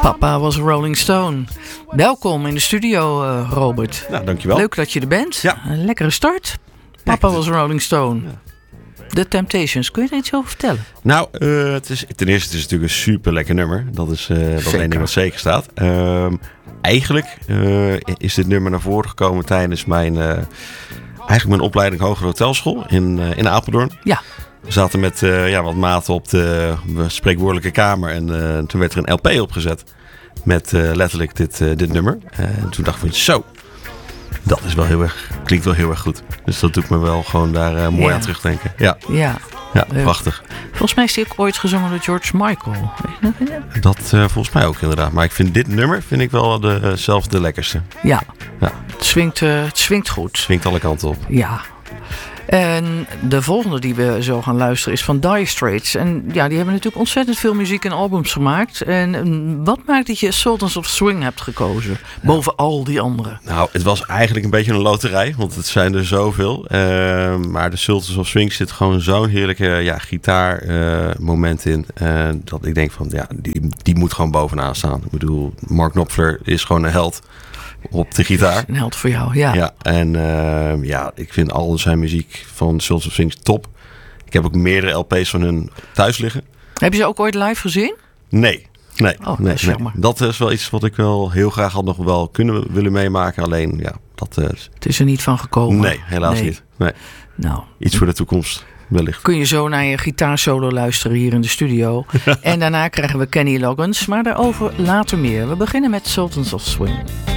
Papa was a Rolling Stone. Welkom in de studio, Robert. Nou, dankjewel. Leuk dat je er bent. Ja. Een lekkere start. Papa was a Rolling Stone. Ja. The Temptations. Kun je er iets over vertellen? Nou, ten eerste het is natuurlijk een super lekker nummer. Dat is één ding wat zeker staat. Eigenlijk is dit nummer naar voren gekomen tijdens mijn opleiding Hogere Hotelschool in Apeldoorn. Ja. We zaten met wat maten op de spreekwoordelijke kamer. En toen werd er een LP opgezet. Met letterlijk dit nummer. En toen dacht ik, zo. Dat is wel klinkt wel heel erg goed. Dus dat doet me wel gewoon daar mooi aan terugdenken. Ja, prachtig. Volgens mij is die ook ooit gezongen door George Michael. Dat volgens mij ook inderdaad. Maar ik vind dit nummer wel zelf de lekkerste. Ja. Het swingt goed. Het swingt alle kanten op. Ja. En de volgende die we zo gaan luisteren is van Dire Straits. En ja, die hebben natuurlijk ontzettend veel muziek en albums gemaakt. En wat maakt dat je Sultans of Swing hebt gekozen? Boven al die andere. Nou, het was eigenlijk een beetje een loterij. Want het zijn er zoveel. Maar de Sultans of Swing zit gewoon zo'n heerlijke gitaarmoment in. Dat ik denk van, die moet gewoon bovenaan staan. Ik bedoel, Mark Knopfler is gewoon een held. Op de gitaar. Een held voor jou, ja. Ja, en ik vind al zijn muziek van Sultans of Swing top. Ik heb ook meerdere LP's van hun thuis liggen. Heb je ze ook ooit live gezien? Nee. Nee. Dat is wel iets wat ik wel heel graag had nog wel willen meemaken. Alleen, dat... Het is er niet van gekomen. Nee, helaas niet. Nee. Nou, iets voor de toekomst. Wellicht. Kun je zo naar je gitaarsolo luisteren hier in de studio. En daarna krijgen we Kenny Loggins. Maar daarover later meer. We beginnen met Sultans of Swing.